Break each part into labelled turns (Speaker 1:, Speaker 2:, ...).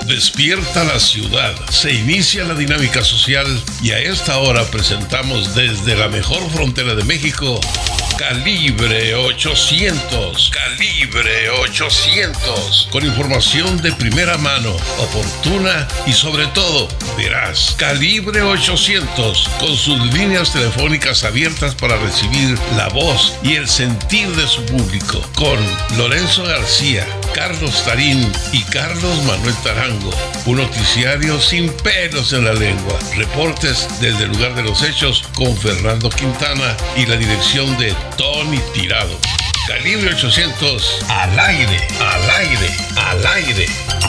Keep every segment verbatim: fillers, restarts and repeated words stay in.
Speaker 1: Despierta la ciudad, se inicia la dinámica social y a esta hora presentamos desde la mejor frontera de México, Calibre ochocientos, Calibre ochocientos, con información de primera mano, oportuna y sobre todo veraz. Calibre ochocientos, con sus líneas telefónicas abiertas para recibir la voz y el sentir de su público, con Lorenzo García, Carlos Tarín y Carlos Manuel Tarango. Un noticiario sin pelos en la lengua. Reportes desde el lugar de los hechos con Fernando Quintana y la dirección de Tony Tirado. Calibre ochocientos, al aire, al aire, al aire.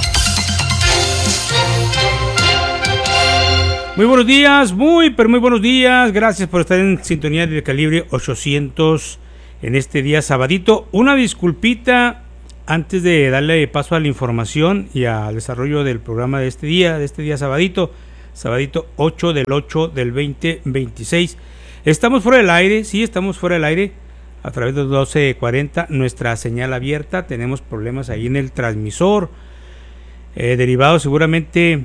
Speaker 2: Muy buenos días, muy, pero muy buenos días. Gracias por estar en sintonía de Calibre ochocientos en este día sabadito. Una disculpita antes de darle paso a la información y al desarrollo del programa de este día, de este día sabadito, sabadito ocho del ocho del veinte veintiséis. Estamos fuera del aire, sí, estamos fuera del aire a través de doce cuarenta, nuestra señal abierta. Tenemos problemas ahí en el transmisor, eh, derivado seguramente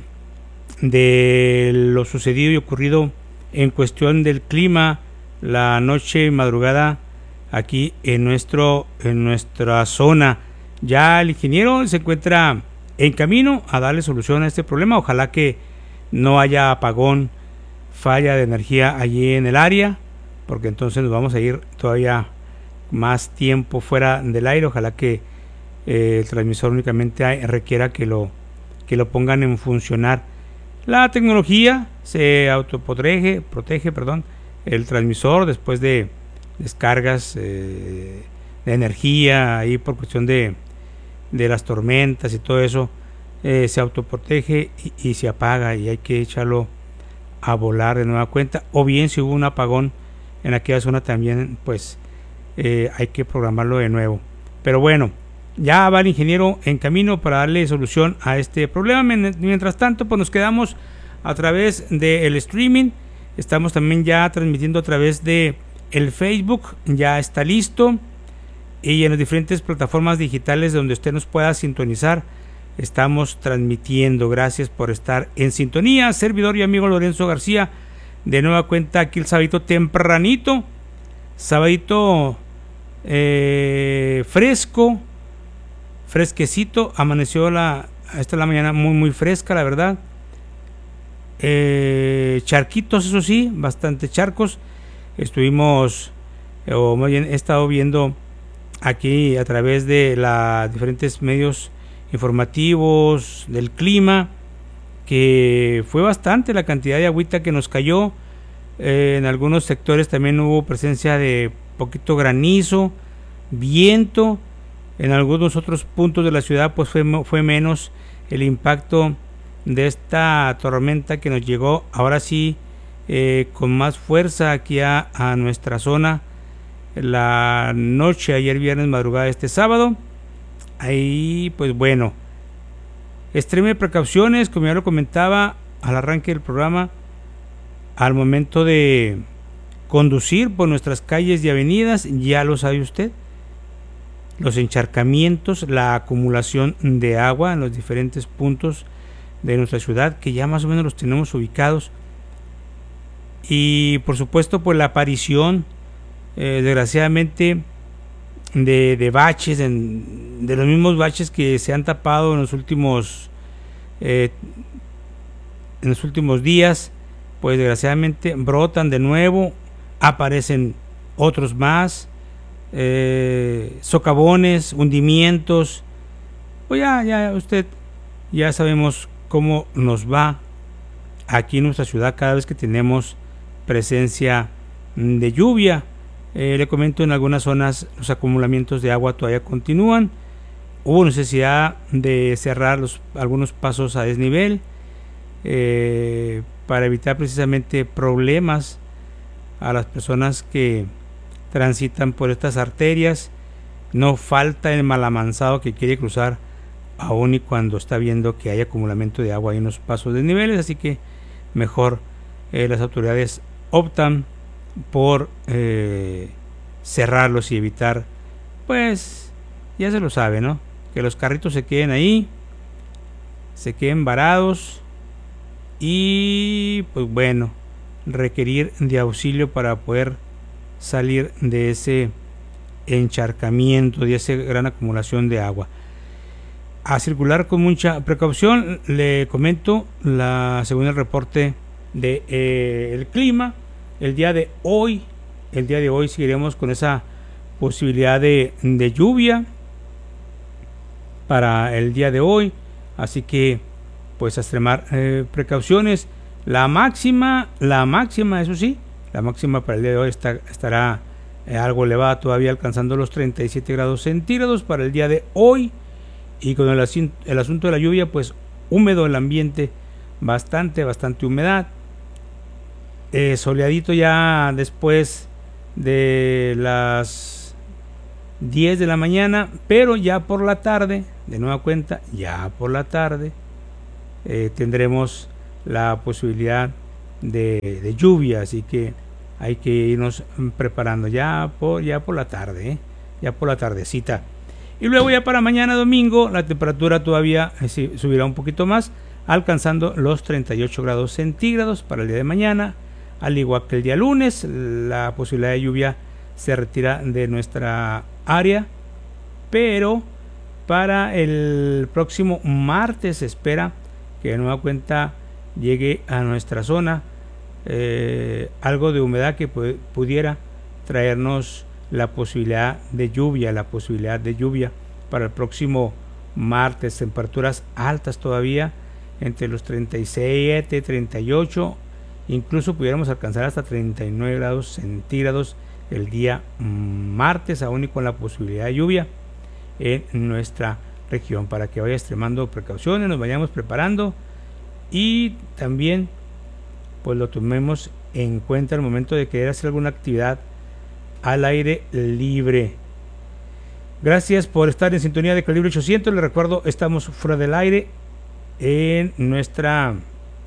Speaker 2: de lo sucedido y ocurrido en cuestión del clima la noche y madrugada aquí en nuestro en nuestra zona. Ya el ingeniero se encuentra en camino a darle solución a este problema. Ojalá que no haya apagón, falla de energía allí en el área, porque entonces nos vamos a ir todavía más tiempo fuera del aire. Ojalá que eh, el transmisor únicamente hay, requiera que lo que lo pongan en funcionar. La tecnología se autoprotege, protege, perdón, el transmisor después de descargas eh, de energía ahí por cuestión de de las tormentas y todo eso, eh, se autoprotege y, y se apaga, y hay que echarlo a volar de nueva cuenta, o bien si hubo un apagón en aquella zona también, pues eh, hay que programarlo de nuevo. Pero bueno, ya va el ingeniero en camino para darle solución a este problema. Mientras tanto, pues nos quedamos a través del streaming. Estamos también ya transmitiendo a través de el Facebook, ya está listo, y en las diferentes plataformas digitales donde usted nos pueda sintonizar, estamos transmitiendo. Gracias por estar en sintonía. Servidor y amigo Lorenzo García, de nueva cuenta aquí el sabadito tempranito, sabadito eh, fresco, fresquecito. Amaneció la, esta es la mañana muy muy fresca, la verdad. Eh, charquitos, eso sí, bastante charcos. Estuvimos, o más bien he estado viendo aquí a través de los diferentes medios informativos del clima, que fue bastante la cantidad de agüita que nos cayó. Eh, en algunos sectores también hubo presencia de poquito granizo, viento. En algunos otros puntos de la ciudad pues fue, fue menos el impacto de esta tormenta que nos llegó ahora sí eh, con más fuerza aquí a, a nuestra zona la noche, ayer viernes, madrugada este sábado. Ahí pues bueno, extreme precauciones, como ya lo comentaba al arranque del programa, al momento de conducir por nuestras calles y avenidas. Ya lo sabe usted, los encharcamientos, la acumulación de agua en los diferentes puntos de nuestra ciudad, que ya más o menos los tenemos ubicados, y por supuesto pues la aparición Eh, desgraciadamente de, de baches, en, de los mismos baches que se han tapado en los últimos eh, en los últimos días, pues desgraciadamente brotan de nuevo, aparecen otros más, eh, socavones, hundimientos. Pues ya, ya usted ya sabemos cómo nos va aquí en nuestra ciudad cada vez que tenemos presencia de lluvia. Eh, le comento, en algunas zonas los acumulamientos de agua todavía continúan. Hubo necesidad de cerrar los, algunos pasos a desnivel eh, para evitar precisamente problemas a las personas que transitan por estas arterias. No falta el malamansado que quiere cruzar aún y cuando está viendo que hay acumulamiento de agua en los pasos de desniveles, así que mejor eh, las autoridades optan por eh, cerrarlos y evitar, pues ya se lo sabe, ¿no? Que los carritos se queden ahí se queden varados y pues bueno, requerir de auxilio para poder salir de ese encharcamiento, de esa gran acumulación de agua. A circular con mucha precaución. Le comento, la según el reporte de eh, el clima, el día de hoy, el día de hoy seguiremos con esa posibilidad de, de lluvia para el día de hoy, así que pues a extremar eh, precauciones. La máxima, la máxima, eso sí, la máxima para el día de hoy está, estará eh, algo elevada, todavía alcanzando los treinta y siete grados centígrados para el día de hoy. Y con el, asunto, el asunto de la lluvia, pues húmedo el ambiente, bastante, bastante humedad. Eh, soleadito ya después de las diez de la mañana, pero ya por la tarde, de nueva cuenta, ya por la tarde eh, tendremos la posibilidad de, de lluvia, así que hay que irnos preparando ya por, ya por la tarde, ¿eh? ya por la tardecita. Y luego ya para mañana domingo la temperatura todavía eh, subirá un poquito más, alcanzando los treinta y ocho grados centígrados para el día de mañana. Al igual que el día lunes, la posibilidad de lluvia se retira de nuestra área, pero para el próximo martes se espera que de nueva cuenta llegue a nuestra zona eh, algo de humedad que pu- pudiera traernos la posibilidad de lluvia, la posibilidad de lluvia para el próximo martes. Temperaturas altas todavía, entre los treinta y siete, treinta y ocho, incluso pudiéramos alcanzar hasta treinta y nueve grados centígrados el día martes, aún y con la posibilidad de lluvia en nuestra región, para que vaya extremando precauciones, nos vayamos preparando y también pues lo tomemos en cuenta al momento de querer hacer alguna actividad al aire libre. Gracias por estar en sintonía de Calibre ochocientos. Les recuerdo, estamos fuera del aire en nuestra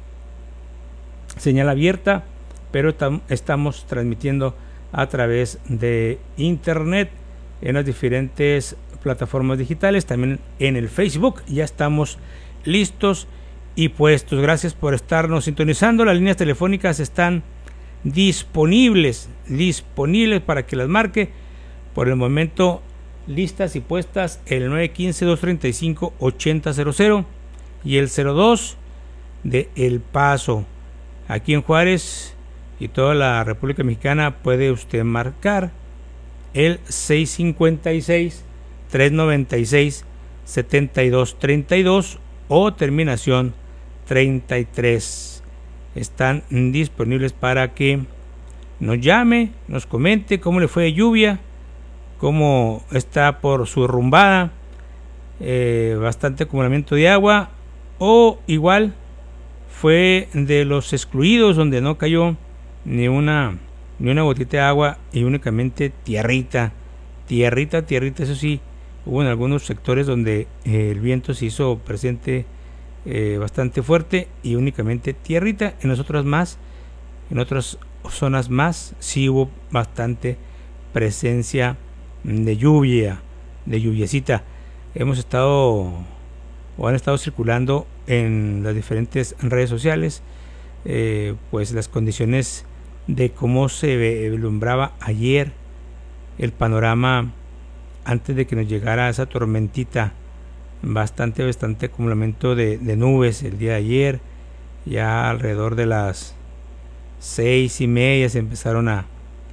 Speaker 2: señal abierta, pero tam- estamos transmitiendo a través de internet en las diferentes plataformas digitales, también en el Facebook. Ya estamos listos y puestos. Gracias por estarnos sintonizando. Las líneas telefónicas están disponibles, disponibles para que las marque. Por el momento listas y puestas el nueve uno cinco, dos tres cinco, ocho cero cero cero y el cero dos de El Paso. Aquí en Juárez y toda la República Mexicana puede usted marcar el seis cinco seis, tres nueve seis, siete dos tres dos o terminación treinta y tres. Están disponibles para que nos llame, nos comente cómo le fue de lluvia, cómo está por su rumbada, eh, bastante acumulamiento de agua, o igual fue de los excluidos donde no cayó ni una ni una gotita de agua y únicamente tierrita, tierrita, tierrita. Eso sí, hubo en algunos sectores donde eh, el viento se hizo presente eh, bastante fuerte y únicamente tierrita. En las otras más, en otras zonas más, sí hubo bastante presencia de lluvia, de lluviecita. Hemos estado o han estado circulando en las diferentes redes sociales eh, pues las condiciones de cómo se vislumbraba ayer el panorama antes de que nos llegara esa tormentita. Bastante, bastante acumulamiento de, de nubes el día de ayer. Ya alrededor de las seis y media se empezaron a,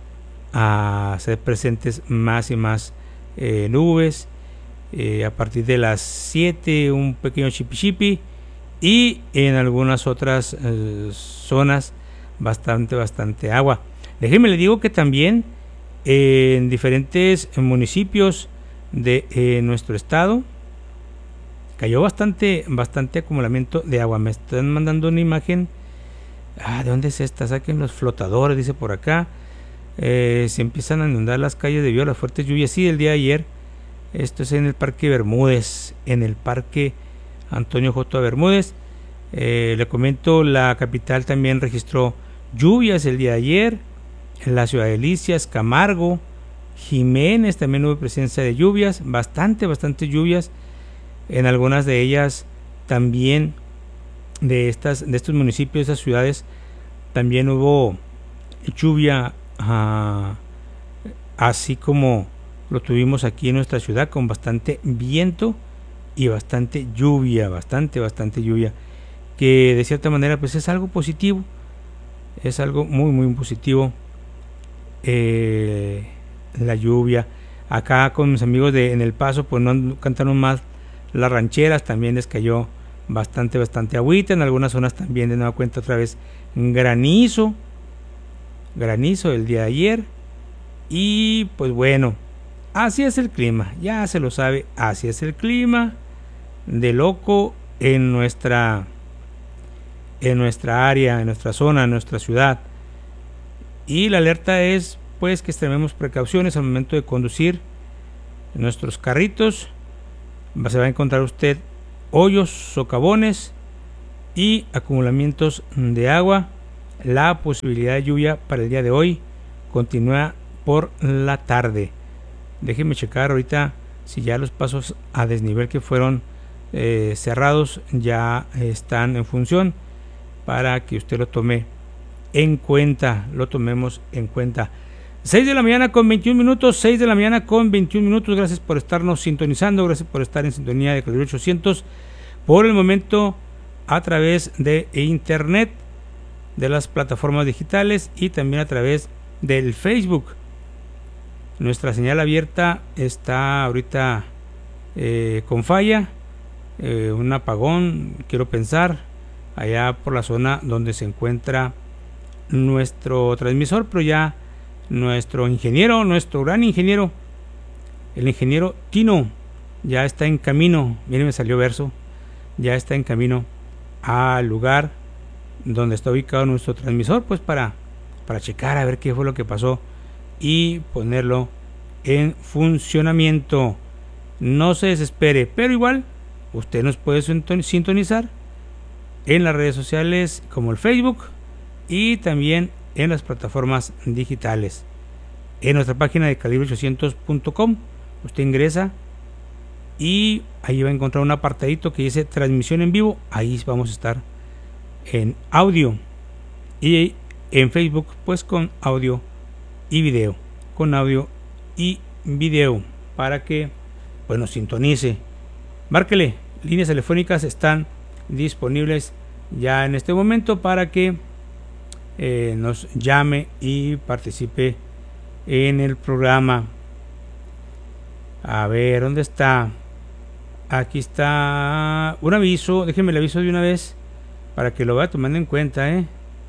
Speaker 2: a hacer presentes más y más eh, nubes. Eh, a partir de las siete un pequeño chipi chipi y en algunas otras eh, zonas bastante, bastante agua. Déjenme le digo que también eh, en diferentes municipios de eh, nuestro estado cayó bastante, bastante acumulamiento de agua. Me están mandando una imagen. Ah, ¿de dónde es esta? Saquen los flotadores, dice por acá. Eh, se empiezan a inundar las calles debido a las fuertes lluvias. Sí, el día de ayer. Esto es en el Parque Bermúdez, en el Parque Antonio J. Bermúdez. Eh, le comento, la capital también registró lluvias el día de ayer. En la ciudad de Delicias, Camargo, Jiménez también hubo presencia de lluvias, bastante, bastante lluvias. En algunas de ellas también de estas de estos municipios, de estas ciudades, también hubo lluvia, uh, así como lo tuvimos aquí en nuestra ciudad, con bastante viento y bastante lluvia, bastante, bastante lluvia, que de cierta manera pues es algo positivo, es algo muy, muy positivo, eh, la lluvia. Acá con mis amigos de En El Paso, pues no cantaron más las rancheras, también les cayó bastante, bastante agüita, en algunas zonas también de nueva cuenta otra vez granizo, granizo el día de ayer, y pues bueno, así es el clima, ya se lo sabe, así es el clima de loco en nuestra en nuestra área, en nuestra zona, en nuestra ciudad. Y la alerta es pues que extrememos precauciones al momento de conducir nuestros carritos. Se va a encontrar usted hoyos, socavones y acumulamientos de agua. La posibilidad de lluvia para el día de hoy continúa por la tarde. Déjeme checar ahorita si ya los pasos a desnivel que fueron eh, cerrados ya están en función, para que usted lo tome en cuenta, lo tomemos en cuenta. seis de la mañana con veintiún minutos, seis de la mañana con veintiún minutos. Gracias por estarnos sintonizando, gracias por estar en sintonía de Calibre ochocientos. Por el momento a través de internet, de las plataformas digitales y también a través del Facebook. Nuestra señal abierta está ahorita eh, con falla, eh, un apagón, quiero pensar, allá por la zona donde se encuentra nuestro transmisor, pero ya nuestro ingeniero, nuestro gran ingeniero, el ingeniero Tino, ya está en camino. Miren, me salió verso. Ya está en camino al lugar donde está ubicado nuestro transmisor, pues para, para checar a ver qué fue lo que pasó y ponerlo en funcionamiento. No se desespere, pero igual usted nos puede sintonizar en las redes sociales como el Facebook y también en las plataformas digitales. En nuestra página de calibre ochocientos punto com usted ingresa y ahí va a encontrar un apartadito que dice transmisión en vivo. Ahí vamos a estar en audio, y en Facebook pues con audio y video, con audio y video, para que pues nos sintonice. Márquele, líneas telefónicas están disponibles ya en este momento para que eh, nos llame y participe en el programa. A ver, ¿dónde está? Aquí está un aviso, déjenme el aviso de una vez para que lo vaya tomando en cuenta, ¿eh?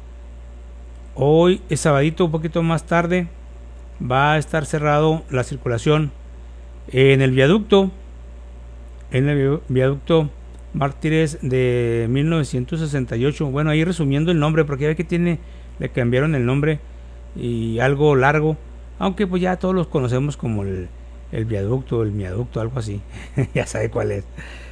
Speaker 2: Hoy es sabadito, un poquito más tarde va a estar cerrado la circulación en el viaducto, en el viaducto Mártires de mil novecientos sesenta y ocho. Bueno, ahí resumiendo el nombre, porque ya ve que tiene, le cambiaron el nombre y algo largo, aunque pues ya todos los conocemos como el, el viaducto, el miaducto, algo así. Ya sabe cuál es.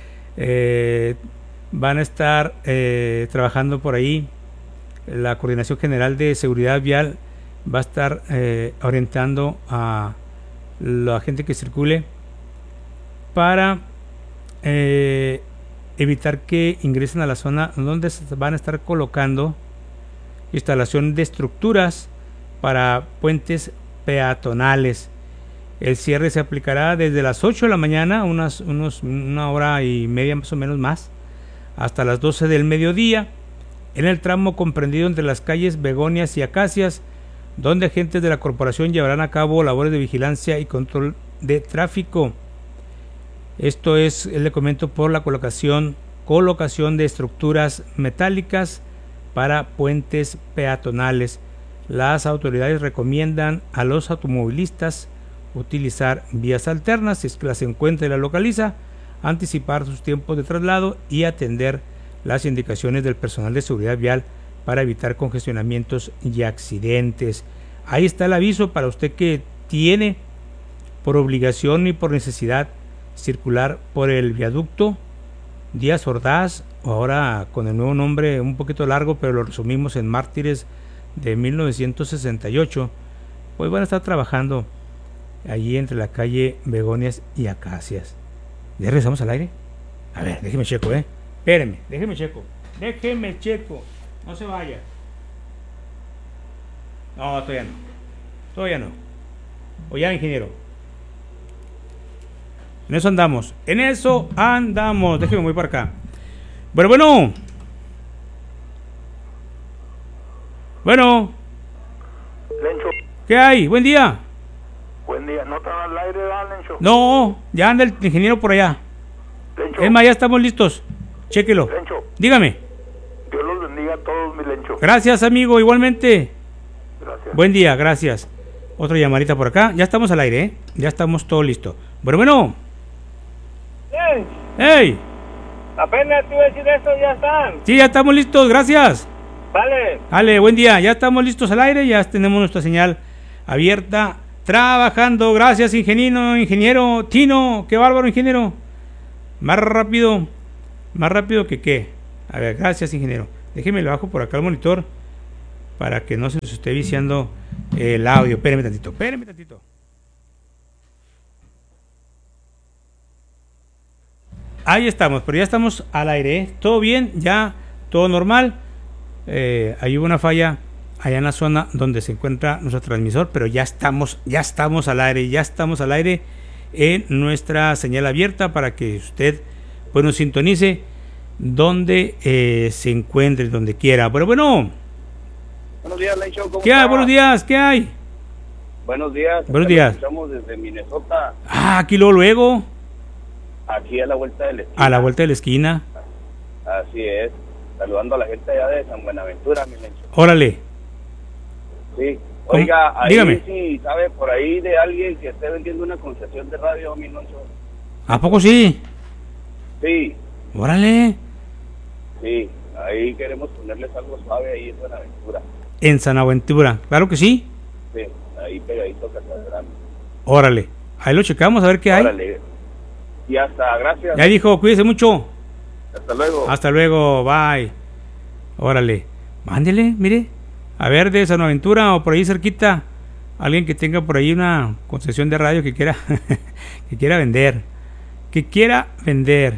Speaker 2: Eh, van a estar eh, trabajando por ahí. La Coordinación General de Seguridad Vial va a estar eh, orientando a la gente que circule para eh, evitar que ingresen a la zona donde se van a estar colocando instalación de estructuras para puentes peatonales. El cierre se aplicará desde las ocho de la mañana, unas, unos, una hora y media más o menos más, hasta las doce del mediodía, en el tramo comprendido entre las calles Begonias y Acacias, donde agentes de la corporación llevarán a cabo labores de vigilancia y control de tráfico. Esto es, le comento, por la colocación, colocación de estructuras metálicas para puentes peatonales. Las autoridades recomiendan a los automovilistas utilizar vías alternas si es que las encuentra y la localiza, anticipar sus tiempos de traslado y atender las indicaciones del personal de seguridad vial para evitar congestionamientos y accidentes. Ahí está el aviso para usted que tiene por obligación y por necesidad circular por el viaducto Díaz Ordaz, o ahora con el nuevo nombre un poquito largo, pero lo resumimos en Mártires de mil novecientos sesenta y ocho. Pues van a estar trabajando allí entre la calle Begonias y Acacias. ¿Ya regresamos al aire? A ver, déjeme checo, ¿eh? Espérenme, déjeme checo. Déjeme checo. No se vaya. No, todavía no. Todavía no. O ya, ingeniero. En eso andamos. En eso andamos. Déjeme voy para acá. Bueno, bueno. Bueno.
Speaker 3: Lencho.
Speaker 2: ¿Qué hay? Buen día.
Speaker 3: Buen día. ¿No estaba al aire, ¿verdad, Lencho?
Speaker 2: No, ya anda el ingeniero por allá.
Speaker 3: Lencho.
Speaker 2: Es más, ya estamos listos. Chéquelo.
Speaker 3: Lencho.
Speaker 2: Dígame.
Speaker 3: Dios los bendiga a todos, mi Lencho.
Speaker 2: Gracias, amigo. Igualmente.
Speaker 3: Gracias.
Speaker 2: Buen día, gracias. Otra llamadita por acá. Ya estamos al aire, ¿eh? Ya estamos todo listo. Bueno, bueno.
Speaker 4: Bien,
Speaker 2: ¡Hey!
Speaker 4: apenas te iba a decir eso, ya están.
Speaker 2: Sí, ya estamos listos. Gracias.
Speaker 4: Vale.
Speaker 2: Ale, buen día. Ya estamos listos al aire. Ya tenemos nuestra señal abierta. Trabajando. Gracias, ingeniero. Ingeniero Tino. Qué bárbaro, ingeniero. Más rápido. Más rápido que qué. A ver, gracias, ingeniero. Déjeme lo bajo por acá el monitor para que no se nos esté viciando el audio. Espérenme tantito. Espérenme tantito. Ahí estamos, pero ya estamos al aire, ¿eh? Todo bien, ya todo normal. Eh, ahí hubo una falla allá en la zona donde se encuentra nuestro transmisor, pero ya estamos, ya estamos al aire, ya estamos al aire en nuestra señal abierta para que usted pues nos sintonice donde eh, se encuentre, donde quiera. Pero bueno,
Speaker 4: Buenos días, Lencho. ¿Cómo
Speaker 2: ¿qué hay?
Speaker 4: está?
Speaker 2: Buenos días, ¿qué hay?
Speaker 4: Buenos días.
Speaker 2: Buenos
Speaker 4: Acá
Speaker 2: días.
Speaker 4: Estamos desde Minnesota,
Speaker 2: Ah, aquí luego, luego,
Speaker 4: aquí a la vuelta del esquina.
Speaker 2: a la vuelta de la esquina.
Speaker 4: Así es. Saludando a la gente allá de San Buenaventura, mi Lencho.
Speaker 2: Órale.
Speaker 4: Sí.
Speaker 2: ¿Cómo?
Speaker 4: Oiga, ahí
Speaker 2: Dígame.
Speaker 4: sí sabe por ahí de alguien que esté vendiendo una concesión de radio, mi Lencho.
Speaker 2: ¿A poco sí?
Speaker 4: Sí,
Speaker 2: Órale.
Speaker 4: sí. Ahí queremos ponerles algo suave ahí en Buenaventura.
Speaker 2: En San Aventura, claro que sí.
Speaker 4: Sí, ahí pegadito a Catedral.
Speaker 2: Órale. Ahí lo checamos a ver qué hay.
Speaker 4: Órale. Y hasta, gracias.
Speaker 2: Ya dijo, cuídese mucho.
Speaker 4: Hasta luego.
Speaker 2: Hasta luego, bye. Órale. Mándele, mire. A ver, de San Aventura o por ahí cerquita, alguien que tenga por ahí una concesión de radio que quiera que quiera vender. Que quiera vender.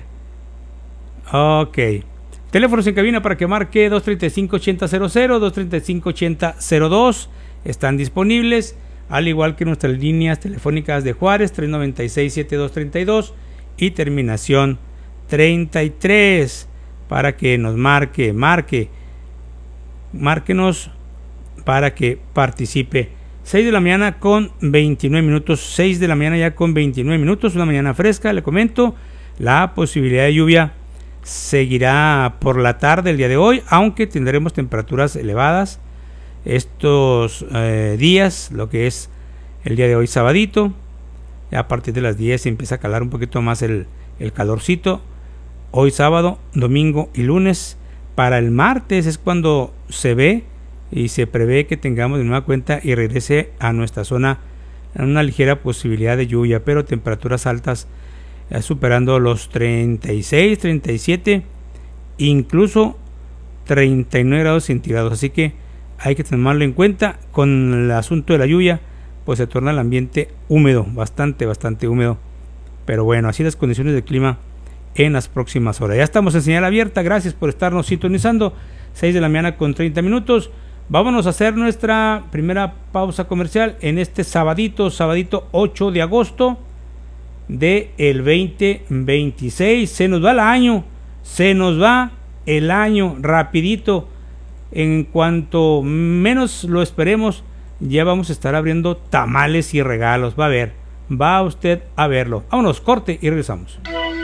Speaker 2: Ok. Teléfonos en cabina para que marque dos treinta y cinco, ochenta cero cero, dos treinta y cinco, ochenta cero dos. Están disponibles, al igual que nuestras líneas telefónicas de Juárez, tres noventa y seis, setenta y dos treinta y dos y terminación treinta y tres, para que nos marque, marque, márquenos para que participe. seis de la mañana con veintinueve minutos, seis de la mañana ya con veintinueve minutos, una mañana fresca, le comento, la posibilidad de lluvia seguirá por la tarde el día de hoy, aunque tendremos temperaturas elevadas estos eh, días, lo que es el día de hoy sabadito. Ya a partir de las diez se empieza a calar un poquito más el, el calorcito. Hoy sábado, domingo y lunes. Para el martes es cuando se ve y se prevé que tengamos de nueva cuenta y regrese a nuestra zona una ligera posibilidad de lluvia, pero temperaturas altas eh, superando los treinta y seis, treinta y siete, incluso treinta y nueve grados centígrados. Así que hay que tomarlo en cuenta. Con el asunto de la lluvia, pues se torna el ambiente húmedo, bastante, bastante húmedo. Pero bueno, así las condiciones del clima en las próximas horas. Ya estamos en señal abierta, gracias por estarnos sintonizando. seis de la mañana con treinta minutos. Vámonos a hacer nuestra primera pausa comercial en este sabadito, sabadito ocho de agosto de el veinte veintiséis. Se nos va el año, se nos va el año rapidito. En cuanto menos lo esperemos, ya vamos a estar abriendo tamales y regalos. Va a ver, va usted a verlo. Vámonos, corte y regresamos.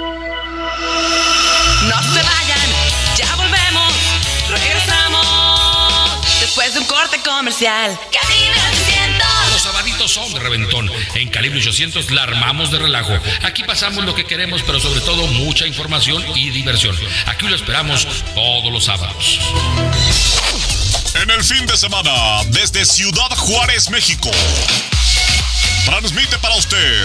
Speaker 5: No se vayan, ya volvemos, regresamos después de un corte comercial. Calibre ochocientos.
Speaker 6: Los sabaditos son de reventón. En Calibre ochocientos la armamos de relajo. Aquí pasamos lo que queremos, pero sobre todo mucha información y diversión. Aquí lo esperamos todos los sábados.
Speaker 7: En el fin de semana, desde Ciudad Juárez, México, transmite para usted